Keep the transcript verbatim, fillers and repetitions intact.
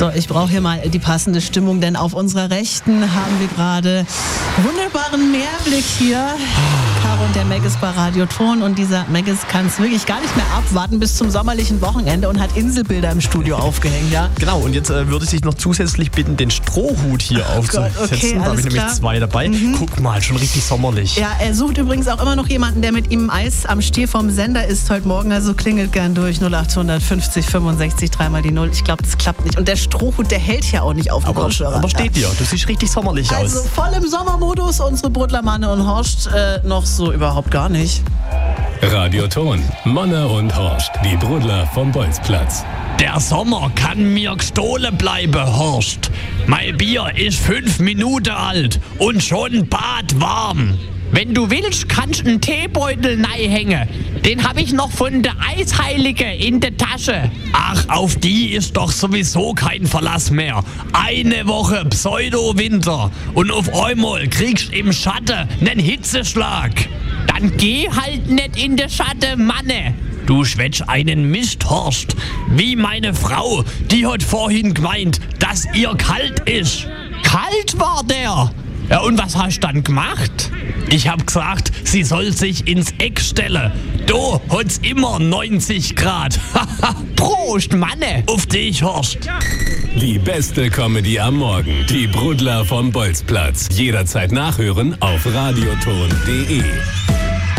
So, ich brauche hier mal die passende Stimmung, denn auf unserer Rechten haben wir gerade wunderbaren Meerblick hier. Caro und der Meggis bei Radio Ton, und dieser Meggis kann es wirklich gar nicht mehr abwarten bis zum sommerlichen Wochenende und hat Inselbilder im Studio aufgehängt, ja? Genau, und jetzt äh, würde ich dich noch zusätzlich bitten, den Strohhut hier Oh aufzusetzen. Gott, okay, da habe ich nämlich klar. zwei dabei. Mhm. Guck mal, schon richtig sommerlich. Ja, er sucht übrigens auch immer noch jemanden, der mit ihm Eis am Stiel vom Sender ist heute Morgen. Also klingelt gern durch null acht fünfzig fünfundsechzig dreimal die null. Ich glaube, das klappt nicht. Und der Strohhut, der hält ja auch nicht auf dem Aber, Kopfhörer. aber steht dir, du siehst richtig sommerlich Also aus. voll im Sommermodus, unsere Brudler Manne und Horst äh, noch so überhaupt gar nicht. Radio Ton, Manne und Horst, die Brudler vom Bolzplatz. Der Sommer kann mir gestohlen bleiben, Horst. Mein Bier ist fünf Minuten alt und schon badwarm. Wenn du willst, kannst du einen Teebeutel reinhängen. Den hab ich noch von der Eisheilige in der Tasche. Ach, auf die ist doch sowieso kein Verlass mehr. Eine Woche Pseudo-Winter und auf einmal kriegst du im Schatten nen Hitzeschlag. Dann geh halt nicht in der Schatten, Manne. Du schwätsch einen Mist, Horst. Wie meine Frau, die hat vorhin gemeint, dass ihr kalt ist. Kalt war der. Ja, und was hast du dann gemacht? Ich hab gesagt, sie soll sich ins Eck stellen. Da hat's immer neunzig Grad. Prost, Manne. Auf dich, Horst. Die beste Comedy am Morgen, die Brudler vom Bolzplatz. Jederzeit nachhören auf radioton punkt de.